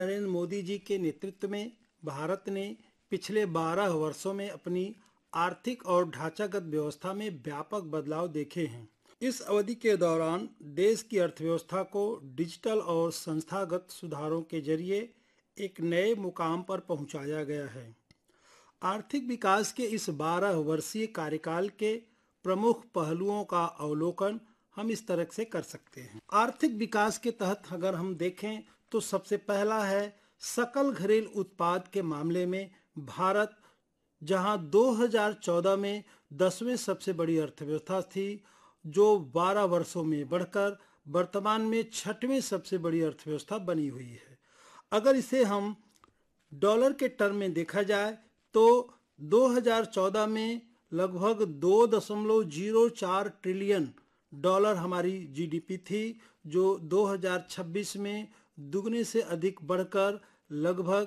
नरेंद्र मोदी जी के नेतृत्व में भारत ने पिछले 12 वर्षों में अपनी आर्थिक और ढांचागत व्यवस्था में व्यापक बदलाव देखे हैं। इस अवधि के दौरान देश की अर्थव्यवस्था को डिजिटल और संस्थागत सुधारों के जरिए एक नए मुकाम पर पहुंचाया गया है। आर्थिक विकास के इस 12 वर्षीय कार्यकाल के प्रमुख पहलुओं का अवलोकन हम इस तरह से कर सकते हैं। आर्थिक विकास के तहत अगर हम देखें तो सबसे पहला है सकल घरेलू उत्पाद के मामले में भारत, जहां 2014 में 10वें सबसे बड़ी अर्थव्यवस्था थी, जो 12 वर्षों में बढ़कर वर्तमान में 6वें सबसे बड़ी अर्थव्यवस्था बनी हुई है। अगर इसे हम डॉलर के टर्म में देखा जाए तो 2014 में लगभग 2.04 ट्रिलियन डॉलर हमारी जीडीपी थी, जो 2026 में दुगने से अधिक बढ़कर लगभग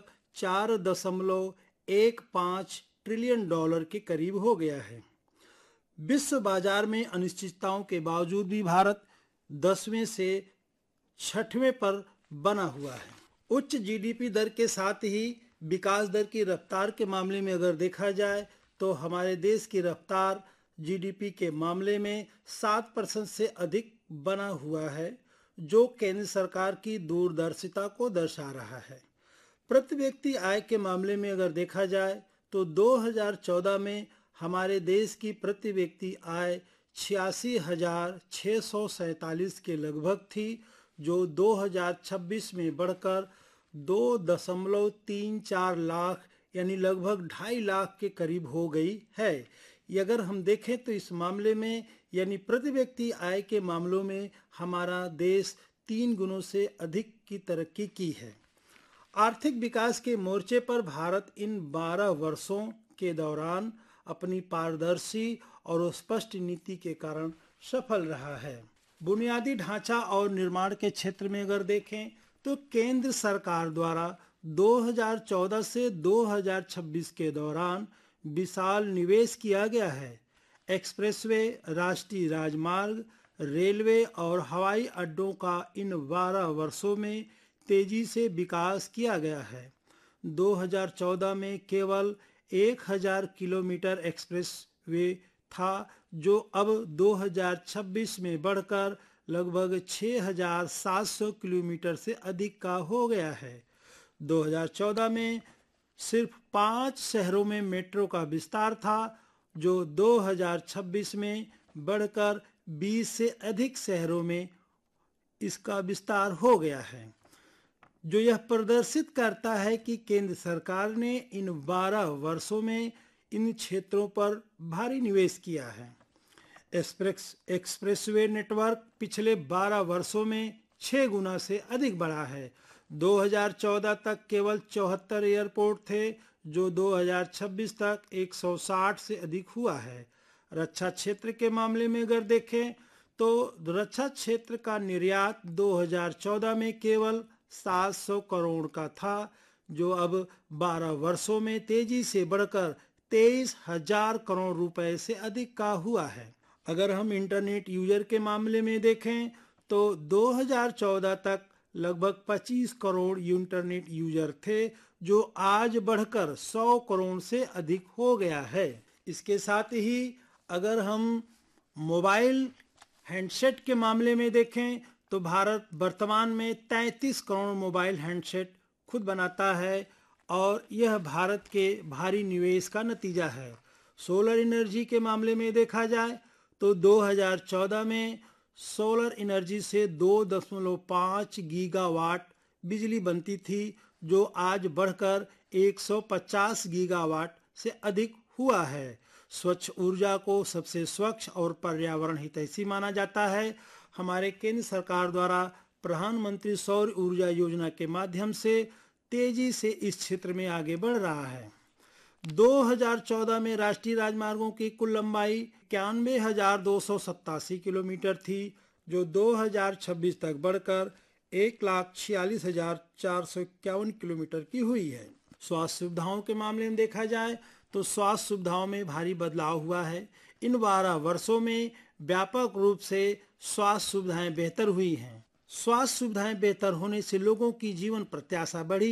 4.15 ट्रिलियन डॉलर के करीब हो गया है। विश्व बाजार में अनिश्चितताओं के बावजूद भी भारत 10वें से 6वें पर बना हुआ है। उच्च जीडीपी दर के साथ ही विकास दर की रफ्तार के मामले में अगर देखा जाए तो हमारे देश की रफ्तार जीडीपी के मामले में 7% से अधिक बना हुआ है, जो केंद्र सरकार की दूरदर्शिता को दर्शा रहा है। प्रति व्यक्ति आय के मामले में अगर देखा जाए तो 2014 में हमारे देश की प्रति व्यक्ति आय 86,647 के लगभग थी, जो 2026 में बढ़कर 2.34 लाख यानी लगभग 2.5 लाख के करीब हो गई है। अगर हम देखें तो इस मामले में यानी प्रति व्यक्ति आय के मामलों में हमारा देश 3 गुणों से अधिक की तरक्की की है। आर्थिक विकास के मोर्चे पर भारत इन 12 वर्षों के दौरान अपनी पारदर्शी और स्पष्ट नीति के कारण सफल रहा है। बुनियादी ढांचा और निर्माण के क्षेत्र में अगर देखें तो केंद्र सरकार द्वारा 2014 से 2026 के दौरान विशाल निवेश किया गया है। एक्सप्रेसवे, राष्ट्रीय राजमार्ग, रेलवे और हवाई अड्डों का इन 12 वर्षों में तेजी से विकास किया गया है। 2014 में केवल 1000 किलोमीटर एक्सप्रेसवे था, जो अब 2026 में बढ़कर लगभग 6700 किलोमीटर से अधिक का हो गया है। 2014 में सिर्फ 5 शहरों में मेट्रो का विस्तार था, जो 2026 में बढ़कर 20 से अधिक शहरों में इसका विस्तार हो गया है, जो यह प्रदर्शित करता है कि केंद्र सरकार ने इन 12 वर्षों में इन क्षेत्रों पर भारी निवेश किया है। एक्सप्रेसवे नेटवर्क पिछले 12 वर्षों में 6 गुना से अधिक बढ़ा है। 2014 तक केवल 74 एयरपोर्ट थे, जो 2026 तक 160 से अधिक हुआ है। रक्षा क्षेत्र के मामले में अगर देखें तो रक्षा क्षेत्र का निर्यात 2014 में केवल 700 करोड़ का था, जो अब 12 वर्षों में तेजी से बढ़कर 23,000 करोड़ रुपए से अधिक का हुआ है। अगर हम इंटरनेट यूजर के मामले में देखें तो 2014 तक लगभग 25 करोड़ इंटरनेट यूजर थे, जो आज बढ़कर 100 करोड़ से अधिक हो गया है। इसके साथ ही अगर हम मोबाइल हैंडसेट के मामले में देखें तो भारत वर्तमान में 33 करोड़ मोबाइल हैंडसेट खुद बनाता है, और यह भारत के भारी निवेश का नतीजा है। सोलर एनर्जी के मामले में देखा जाए तो 2014 में सोलर एनर्जी से 2.5 गीगावाट बिजली बनती थी, जो आज बढ़कर 150 गीगावाट से अधिक हुआ है। स्वच्छ ऊर्जा को सबसे स्वच्छ और पर्यावरण हितैषी माना जाता है। हमारे केंद्र सरकार द्वारा प्रधानमंत्री सौर ऊर्जा योजना के माध्यम से तेजी से इस क्षेत्र में आगे बढ़ रहा है। 2014 में राष्ट्रीय राजमार्गों की कुल लंबाई 91,287 किलोमीटर थी, जो 2026 तक बढ़कर 1,46,451 किलोमीटर की हुई है। स्वास्थ्य सुविधाओं के मामले में देखा जाए तो स्वास्थ्य सुविधाओं में भारी बदलाव हुआ है। इन 12 वर्षों में व्यापक रूप से स्वास्थ्य सुविधाएं बेहतर हुई हैं। स्वास्थ्य सुविधाएं बेहतर होने से लोगों की जीवन प्रत्याशा बढ़ी।